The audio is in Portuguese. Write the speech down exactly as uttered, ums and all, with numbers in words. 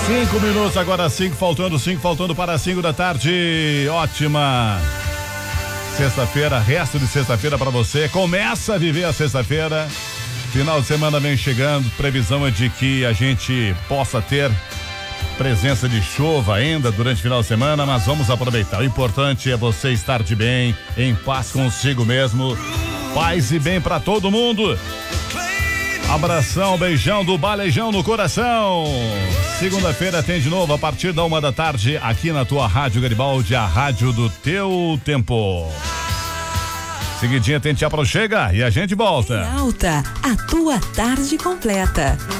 Cinco minutos, agora cinco, faltando cinco, faltando para cinco da tarde. Ótima sexta-feira, resto de sexta-feira para você. Começa a viver a sexta-feira. Final de semana vem chegando. Previsão é de que a gente possa ter presença de chuva ainda durante o final de semana, mas vamos aproveitar. O importante é você estar de bem, em paz consigo mesmo. Paz e bem para todo mundo. Abração, beijão do Balejão no coração. Segunda-feira tem de novo a partir da uma da tarde aqui na tua Rádio Garibaldi, a rádio do teu tempo. Seguidinha tem Tia Pro Chega e a gente volta. Em Alta, a tua tarde completa.